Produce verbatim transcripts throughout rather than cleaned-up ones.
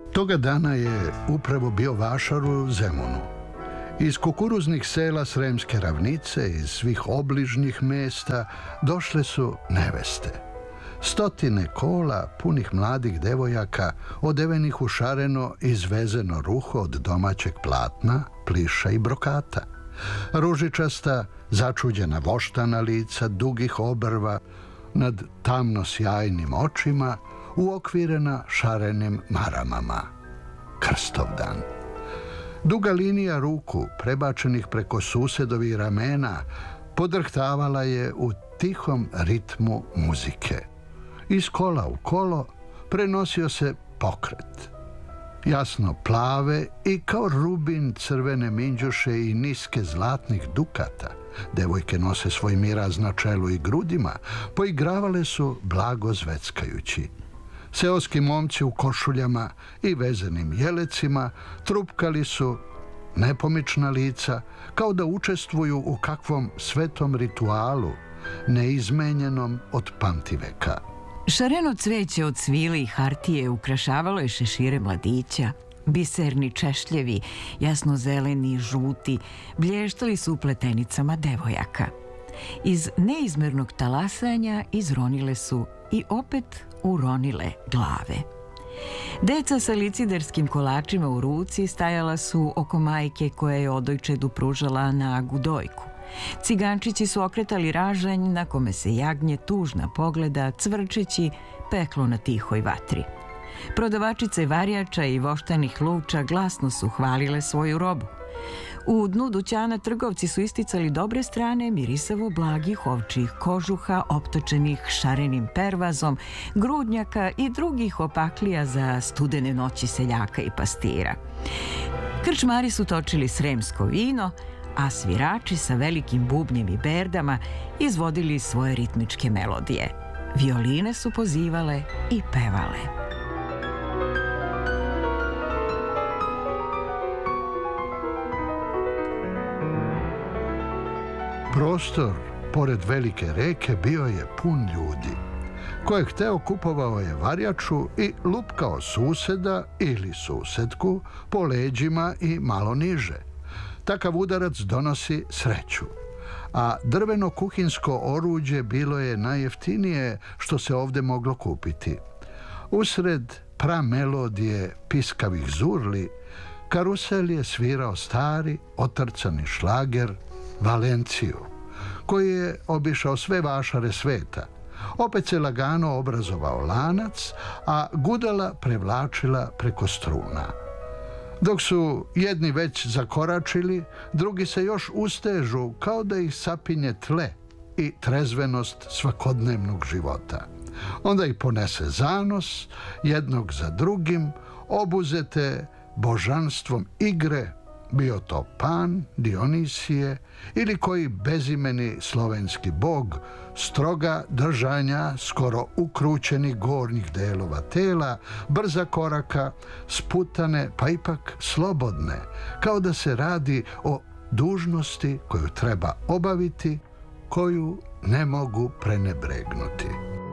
Toga dana je upravo bio vašar u Zemunu. Iz kukuruznih sela Sremske ravnice, iz svih obližnjih mesta, došle su neveste. Stotine kola punih mladih devojaka, odevenih u šareno izvezeno ruho od domaćeg platna, pliša i brokata. Ružičasta, začuđena voštana lica, dugih obrva, nad tamno sjajnim očima, uokvirena šarenim maramama. Krstovdan. Duga linija ruku, prebačenih preko susedovih ramena, podrhtavala je u tihom ritmu muzike. Iz kola u kolo prenosio se pokret. Jasno plave i kao rubin crvene minđuše i niske zlatnih dukata. Devojke nose svoj miraz na čelu i grudima, poigravale su blago zveckajući. Seoski momci u košuljama i vezenim jelecima trupkali su nepomična lica, kao da učestvuju u kakvom svetom ritualu, neizmenjenom od pamtiveka. Šareno cveće od svile i hartije ukrašavalo je šešire mladića. Biserni češljevi, jasnozeleni, žuti, blještali su u pletenicama devojaka. Iz neizmernog talasanja izronile su i opet uronile glave. Deca sa liciderskim kolačima u ruci stajala su oko majke koja je odojčedu pružala nagu dojku. Cigančići su okretali ražanj na kome se jagnje tužna pogleda, cvrčeći peklo na tihoj vatri. Prodavačice varjača i voštanih luča glasno su hvalile svoju robu. U dnu dućana trgovci su isticali dobre strane mirisavo blagih ovčjih kožuha optočenih šarenim pervazom, grudnjaka i drugih opaklija za studene noći seljaka i pastira. Krčmari su točili sremsko vino, a svirači sa velikim bubnjem i berdama izvodili svoje ritmičke melodije. Violine su pozivale i pevale. Prostor pored velike reke bio je pun ljudi. Ko je hteo kupovao je varjaču i lupkao suseda ili susedku po leđima i malo niže. Takav udarac donosi sreću. A drveno kuhinsko oruđe bilo je najjeftinije što se ovdje moglo kupiti. Usred pramelodije piskavih zurli, karusel je svirao stari, otrcani šlager Valenciju, koji je obišao sve vašare sveta. Opet se lagano obrazovao lanac, a gudala prevlačila preko struna. Dok su jedni već zakoračili, drugi se još ustežu kao da ih sapinje tle i trezvenost svakodnevnog života. Onda ih ponese zanos, jednog za drugim, obuzete božanstvom igre, bio to Pan, Dionisije ili koji bezimeni slovenski bog, stroga držanja skoro ukrućenih gornjih delova tela, brza koraka, sputane pa ipak slobodne, kao da se radi o dužnosti koju treba obaviti, koju ne mogu prenebregnuti.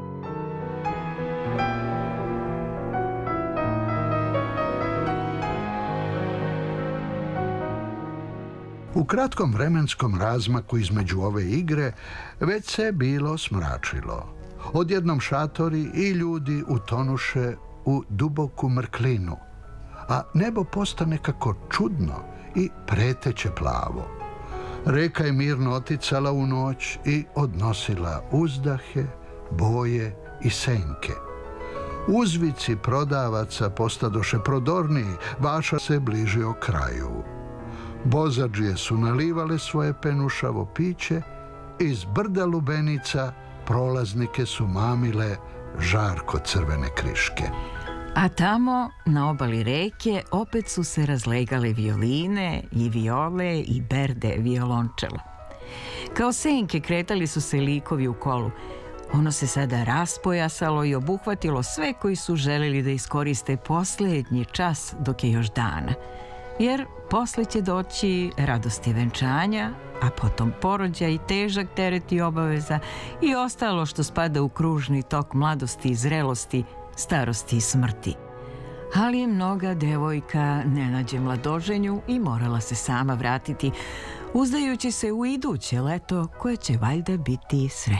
U kratkom vremenskom razmaku između ove igre već se bilo smračilo. Odjednom šatori i ljudi utonuše u duboku mrklinu, a nebo postane kako čudno i preteće plavo. Reka je mirno oticala u noć i odnosila uzdahe, boje i senke. Uzvici prodavaca postadoše prodorniji, vašar se bližio kraju. Bozadžije su nalivale svoje penušavo piće, iz brda lubenica prolaznike su mamile žarko crvene kriške. A tamo, na obali reke, opet su se razlegale violine i viole i berde violončela. Kao senke kretali su se likovi u kolu. Ono se sada raspojasalo i obuhvatilo sve koji su želeli da iskoriste posljednji čas dok je još dana. Jer posle će doći radosti venčanja, a potom porođaj i težak teret i obaveza i ostalo što spada u kružni tok mladosti i zrelosti, starosti i smrti. Ali mnoga devojka ne nađe mladoženju i morala se sama vratiti, uzdajući se u iduće leto koje će valjda biti srećnije.